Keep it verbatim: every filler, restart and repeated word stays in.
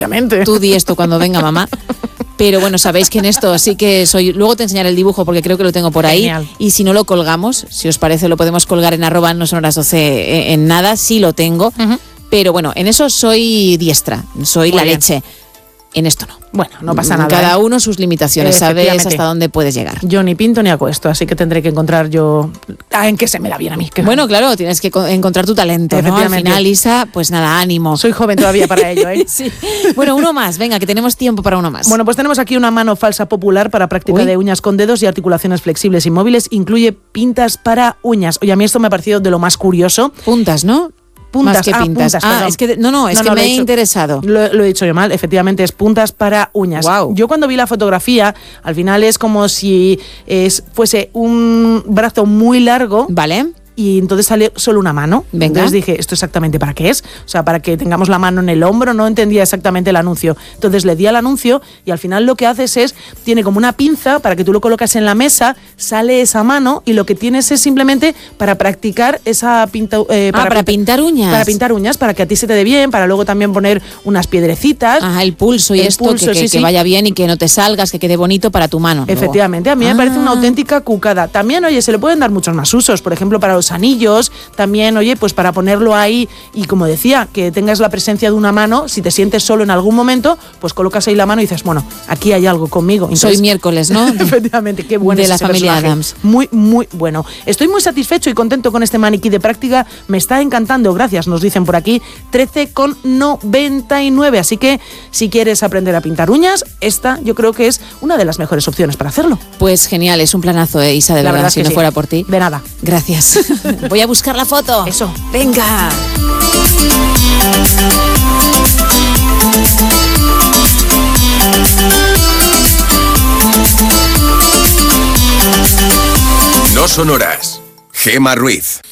Obviamente. Tú di esto cuando venga mamá. Pero bueno, sabéis que en esto sí que soy... Luego te enseñaré el dibujo porque creo que lo tengo por ahí. Genial. Y si no lo colgamos, si os parece, lo podemos colgar en arroba no son horas doce en nada. Sí lo tengo. Uh-huh. Pero bueno, en eso soy diestra. Soy Muy la bien. leche. En esto no. Bueno, no pasa nada. Cada ¿eh? uno sus limitaciones, sabes hasta dónde puedes llegar. Yo ni pinto ni acuesto, así que tendré que encontrar yo ah, en qué se me da bien a mí. Bueno, claro, tienes que encontrar tu talento, ¿no? Al final, Isa, pues nada, ánimo. Soy joven todavía para ello, ¿eh? Sí. Bueno, uno más, venga, que tenemos tiempo para uno más. Bueno, pues tenemos aquí una mano falsa popular para práctica Uy. de uñas con dedos y articulaciones flexibles y móviles. Incluye pintas para uñas. Oye, a mí esto me ha parecido de lo más curioso. Puntas, ¿no? Puntas, Más que ah, pintas. puntas, ah, es que no, no, es no, que no, me he hecho, interesado. Lo, lo he dicho yo mal, efectivamente es puntas para uñas. Wow. Yo cuando vi la fotografía, al final es como si es, fuese un brazo muy largo. Vale. Y entonces sale solo una mano. Venga. Entonces dije, ¿esto exactamente para qué es? O sea, para que tengamos la mano en el hombro, no entendía exactamente el anuncio. Entonces le di al anuncio y al final lo que haces es, tiene como una pinza para que tú lo colocas en la mesa, sale esa mano y lo que tienes es simplemente para practicar esa pinta... Eh, para, ah, para pintar, pintar uñas. Para pintar uñas, para que a ti se te dé bien, para luego también poner unas piedrecitas. Ajá, el pulso y el esto, pulso, que, que, sí, que sí. vaya bien y que no te salgas, que quede bonito para tu mano. Efectivamente, a mí ah. me parece una auténtica cucada. También, oye, se le pueden dar muchos más usos, por ejemplo, para los anillos. También, oye, pues para ponerlo ahí y como decía, que tengas la presencia de una mano, si te sientes solo en algún momento, pues colocas ahí la mano y dices, bueno, aquí hay algo conmigo. Entonces, soy miércoles, ¿no? Efectivamente, qué bueno. De la familia personaje. Adams. Muy, muy bueno. Estoy muy satisfecho y contento con este maniquí de práctica. Me está encantando, gracias, nos dicen por aquí, trece con noventa y nueve. Así que si quieres aprender a pintar uñas, esta yo creo que es una de las mejores opciones para hacerlo. Pues genial, es un planazo, eh, Isa, de la verdad, verdad si no sí. fuera por ti. De nada. Gracias. Voy a buscar la foto. Eso. Venga. No son horas. Gema Ruiz.